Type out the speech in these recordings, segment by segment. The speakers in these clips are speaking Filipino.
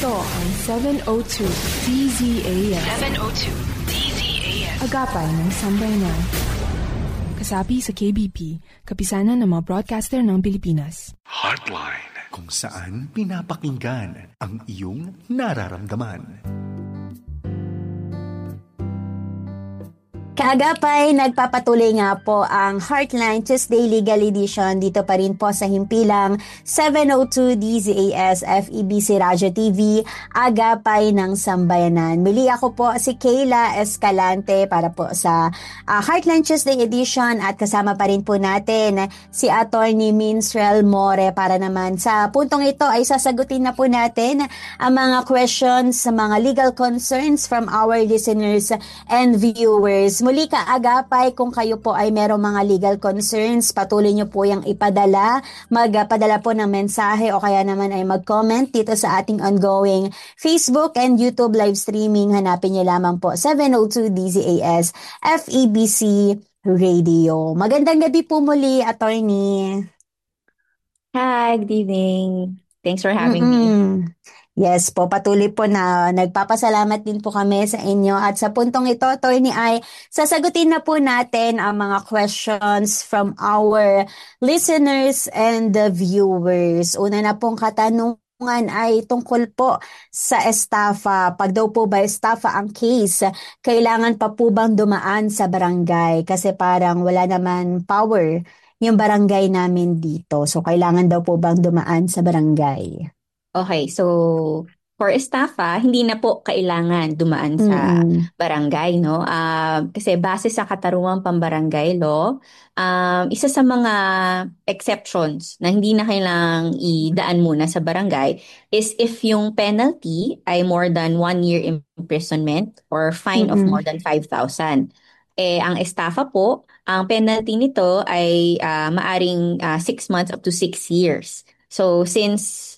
Ito ang 702 DZAS. 702 DZAS. Agapay ng Sambayanan. Kasapi sa KBP, kapisanan ng mga broadcaster ng Pilipinas. Heartline, kung saan pinapakinggan ang iyong nararamdaman. Kaagapay, nagpapatuloy nga po ang Heartline Tuesday Legal Edition dito pa rin po sa himpilang 702 DZAS FEBC Radio TV, Agapay ng Sambayanan. Muli ako po si Kayla Escalante para po sa Heartline Tuesday Edition at kasama pa rin po natin si Attorney Minsrel More para naman sa puntong ito ay sasagutin na po natin ang mga questions sa mga legal concerns from our listeners and viewers. Muli kaagapay, kung kayo po ay merong mga legal concerns, patuloy nyo po yung ipadala, magpadala po ng mensahe o kaya naman ay mag-comment dito sa ating ongoing Facebook and YouTube live streaming. Hanapin nyo lamang po 702 DZAS FEBC Radio. Magandang gabi po muli, Attorney. Hi, good evening. Thanks for having me. Yes po, patuloy po na nagpapasalamat din po kami sa inyo at sa puntong ito, Attorney, ay sasagutin na po natin ang mga questions from our listeners and the viewers. Una na pong katanungan ay tungkol po sa estafa. Pag daw po ba estafa ang case, kailangan pa po bang dumaan sa barangay? Kasi parang wala naman power yung barangay namin dito. So, kailangan daw po bang dumaan sa barangay? Okay, so for estafa, hindi na po kailangan dumaan sa barangay, no? Kasi base sa katarungang pambarangay law, isa sa mga exceptions na hindi na kailangang idaan muna sa barangay is if yung penalty ay more than 1 year imprisonment or fine of more than 5,000. Ang estafa po, ang penalty nito ay maaring 6 months up to 6 years. So since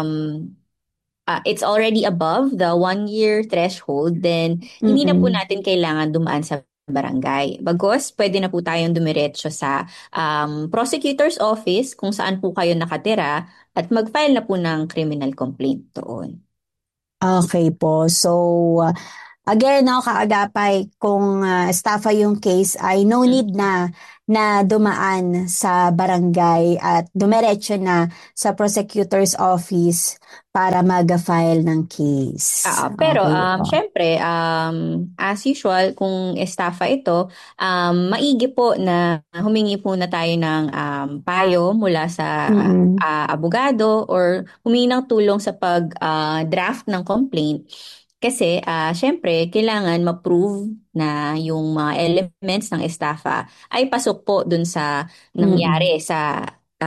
it's already above the 1 year threshold, then hindi na po natin kailangan dumaan sa barangay. Bagos, pwede na po tayong dumiretso sa prosecutor's office kung saan po kayo nakatira at mag-file na po ng criminal complaint doon. Okay po. So, again, no, kaagapay, kung estafa yung case ay no need na dumaan sa barangay at dumiretso na sa prosecutor's office para mag-file ng case. Pero Okay, syempre, as usual, kung estafa ito, maigi po na humingi po na tayo ng payo mula sa abogado or humingi ng tulong sa pag-draft ng complaint. Kasi syempre, kailangan ma-prove na yung mga elements ng estafa ay pasok po dun sa nangyari sa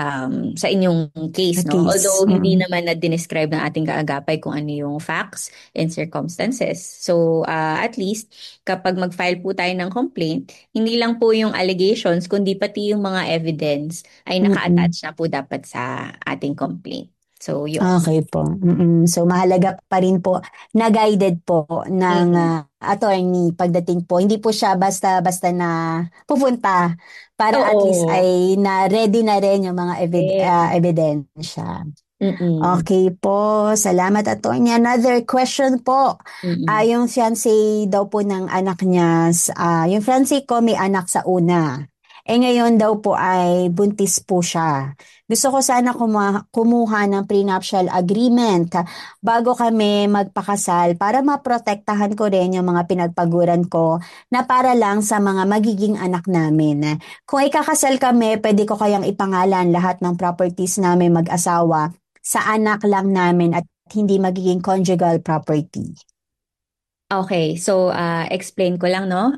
inyong case, no? Although hindi naman na dinescribe ng ating kaagapay kung ano yung facts and circumstances. So at least kapag mag-file po tayo ng complaint, hindi lang po yung allegations kundi pati yung mga evidence ay naka-attach na po dapat sa ating complaint. So, yun. Okay po. So, mahalaga pa rin po na guided po ng attorney pagdating po. Hindi po siya basta-basta na pupunta para at least ay na-ready na rin yung mga ebidensya. Okay po. Salamat, attorney. Another question po. Yung fiancé daw po ng anak niya, yung fiancé ko may anak sa una. Ngayon daw po ay buntis po siya. Gusto ko sana kumuha ng prenuptial agreement bago kami magpakasal para maprotektahan ko rin yung mga pinagpaguran ko na para lang sa mga magiging anak namin. Kung ikakasal kami, pwede ko kayang ipangalan lahat ng properties namin mag-asawa sa anak lang namin at hindi magiging conjugal property. Okay, so explain ko lang, no?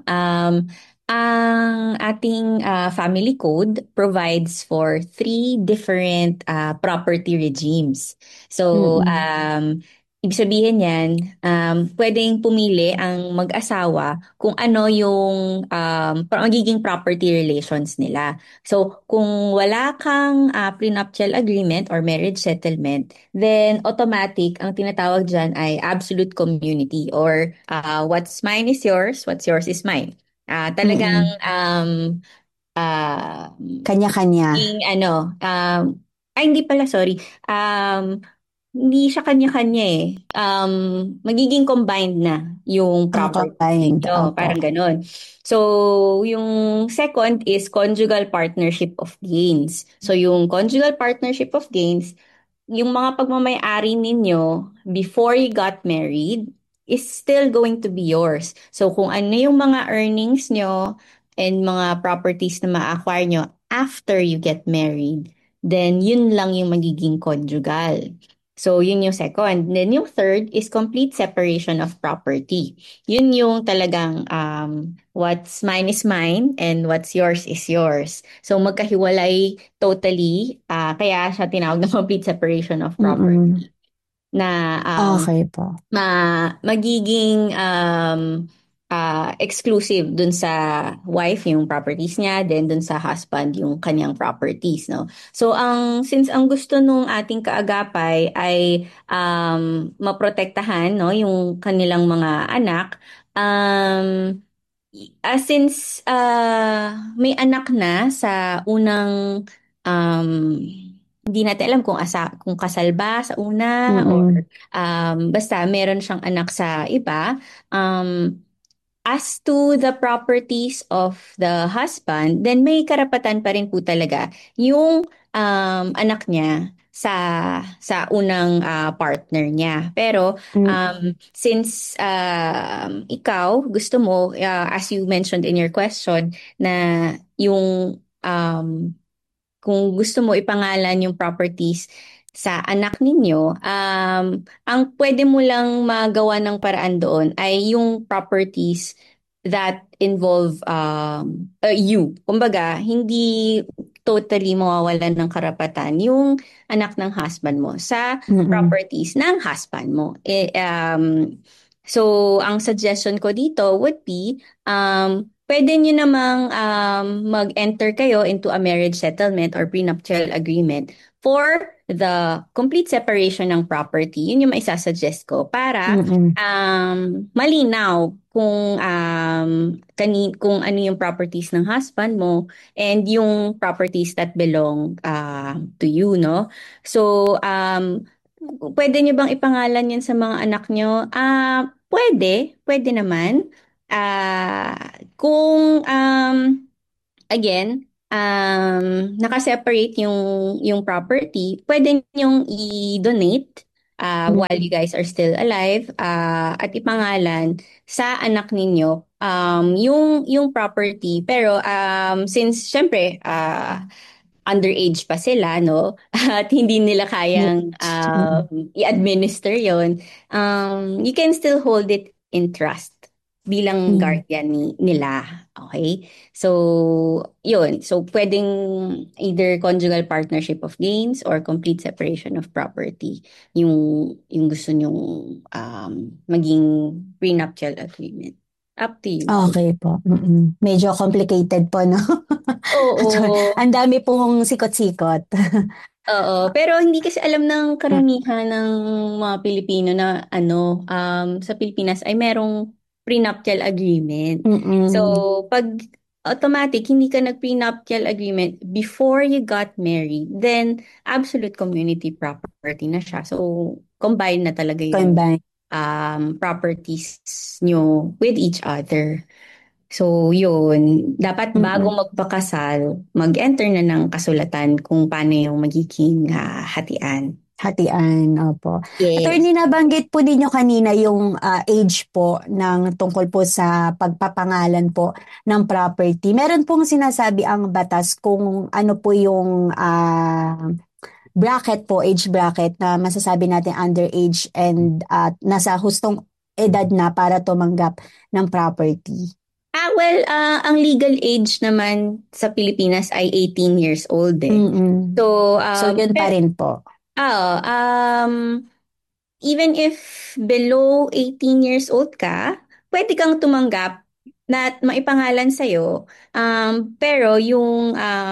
Ang ating family code provides for 3 different property regimes. So, ibig sabihin yan, pwedeng pumili ang mag-asawa kung ano yung magiging property relations nila. So, kung wala kang prenuptial agreement or marriage settlement, then automatic, ang tinatawag dyan ay absolute community or what's mine is yours, what's yours is mine. Talagang kanya-kanya. hindi pala, sorry. Hindi siya kanya-kanya eh. Magiging combined na yung property Combined. ninyo. Opo. Parang ganon. So, yung second is conjugal partnership of gains. So, yung conjugal partnership of gains, yung mga pagmamay-ari ninyo before you got married is still going to be yours. So, kung ano yung mga earnings nyo and mga properties na ma-acquire nyo after you get married, then yun lang yung magiging conjugal. So, yun yung second. Then, yung third is complete separation of property. Yun yung talagang what's mine is mine and what's yours is yours. So, magkahiwalay totally. Kaya siya tinawag na complete separation of Mm-mm. property. Na Okay po. magiging exclusive dun sa wife yung properties niya, then dun sa husband yung kanyang properties, no? So since ang gusto nung ating kaagapay ay maprotektahan, no, yung kanilang mga anak, since may anak na sa unang hindi natin alam kung kasal ba sa una or Mm-mm. basta meron siyang anak sa iba. As to the properties of the husband, then may karapatan pa rin po talaga yung anak niya sa unang partner niya. Pero Mm. since ikaw gusto mo, as you mentioned in your question, na yung kung gusto mo ipangalan yung properties sa anak ninyo, ang pwede mo lang magawa ng paraan doon ay yung properties that involve you. Kumbaga, hindi totally mawawalan ng karapatan yung anak ng husband mo sa Mm-mm. properties ng husband mo. So, ang suggestion ko dito would be, pwede nyo namang mag-enter kayo into a marriage settlement or prenuptial agreement for the complete separation ng property. Yun yung maisasuggest ko para Mm-mm. malinaw kung ano yung properties ng husband mo and yung properties that belong to you, no? So, pwede nyo bang ipangalan yan sa mga anak nyo? Pwede naman. Kung again, nakaseparate yung property, pwede nyong i-donate while you guys are still alive at ipangalan sa anak ninyo yung property. Pero since syempre underage pa sila, no? At hindi nila kayang Yes. Mm-mm. i-administer yon, you can still hold it in trust bilang Mm. guardian nila. Okay? So, yun. So, pwedeng either conjugal partnership of gains or complete separation of property yung gusto nyong maging prenuptial agreement. Up to you. Okay po. Mm-mm. Medyo complicated po, no? Oo. Ang dami pong sikot-sikot. Oo, pero hindi kasi alam ng karamihan ng mga Pilipino na sa Pilipinas ay merong prenuptial agreement. So, Mm-mm. pag automatic hindi ka nag-prenuptial agreement before you got married, then absolute community property na siya. So, combine na talaga yung Combine. properties nyo with each other. So, yun. Dapat bago Mm-mm. magpakasal, mag-enter na ng kasulatan kung paano yung magiging hatian. Hatian, opo. Yes. Attorney, nabanggit po ninyo kanina yung age po ng tungkol po sa pagpapangalan po ng property. Meron pong sinasabi ang batas kung ano po yung bracket po, age bracket na masasabi natin underage and nasa hustong edad na para tumanggap ng property. Ang legal age naman sa Pilipinas ay 18 years old eh. Mm-mm. So, So, yun pa rin po. even if below 18 years old ka, pwede kang tumanggap na maipangalan sa'yo. Pero yung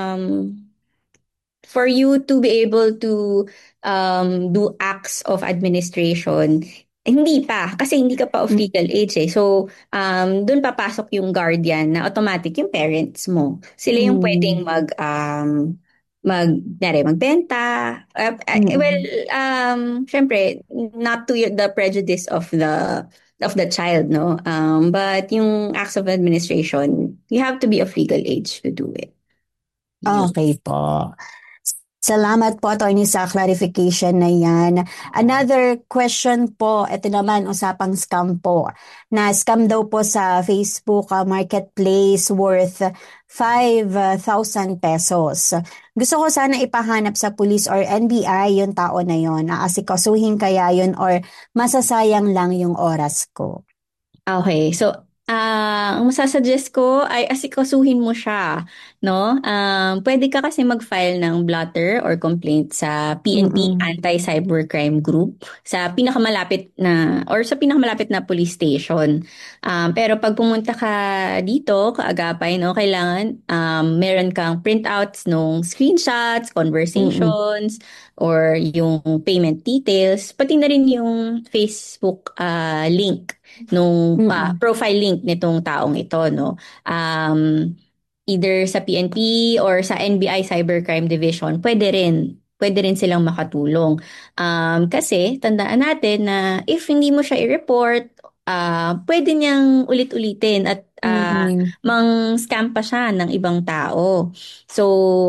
for you to be able to do acts of administration, hindi pa, kasi hindi ka pa of legal age eh. So, doon papasok yung guardian na automatic yung parents mo. Sila yung pwedeng magbenta. Well, Mm-mm. syempre, not to the prejudice of the child, no? But yung acts of administration, you have to be of legal age to do it. Yun. Okay po. Salamat po, Attorney, sa clarification na yan. Another question po, ito naman, usapang scam po. Na scam daw po sa Facebook marketplace worth 5,000 pesos. Gusto ko sana ipahanap sa police or NBI yung tao na yon. Aasikasuhin kaya yun or masasayang lang yung oras ko. Okay, so ang masasuggest ko ay asikasuhin mo siya, no? Pwede ka kasi mag-file ng blotter or complaint sa PNP Mm-mm. Anti-Cybercrime Group sa pinakamalapit na police station. Pero pag pumunta ka dito, kaagapay, no, kailangan meron kang printouts nung screenshots, Mm-mm. conversations, or yung payment details, pati na rin yung Facebook link nung Mm-mm. profile link nitong taong ito, no? Either sa PNP or sa NBI Cybercrime Division, pwede rin silang makatulong. Kasi tandaan natin na if hindi mo siya i-report, pwede niyang ulit-ulitin at Mm-mm. mang-scam pa siya ng ibang tao. So,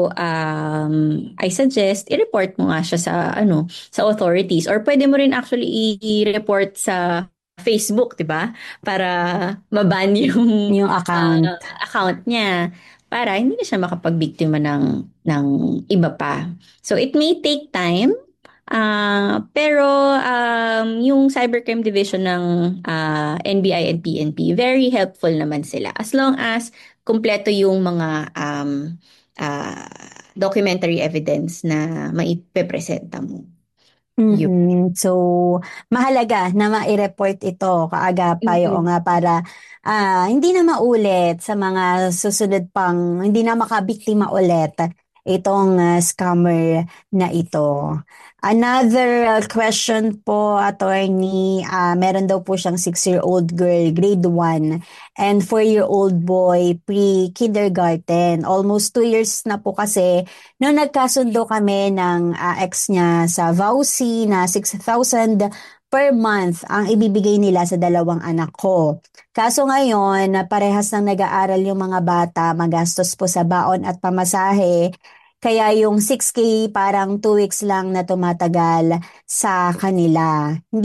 I suggest i-report mo nga siya sa authorities, or pwede mo rin actually i-report sa Facebook, 'di ba? Para maban yung Yung account. account niya para hindi na siya makapagbiktima ng iba pa. So it may take time, pero yung Cybercrime Division ng NBI and PNP, very helpful naman sila as long as kumpleto yung mga documentary evidence na maipepresenta mo. Yun. So, mahalaga na ma-report ito kaagapay o Mm-mm. nga para hindi na maulit sa mga susunod pang, hindi na makabiktima ulit itong scammer na ito. Another question po, attorney, meron daw po siyang 6-year-old girl, grade 1, and 4-year-old boy, pre-kindergarten. Almost 2 years na po kasi noong nagkasundo kami ng ex niya sa vouchy na 6,000 per month ang ibibigay nila sa dalawang anak ko. Kaso ngayon, parehas nang nag-aaral yung mga bata, magastos po sa baon at pamasahe. Kaya yung 6K parang 2 weeks lang na tumatagal sa kanila.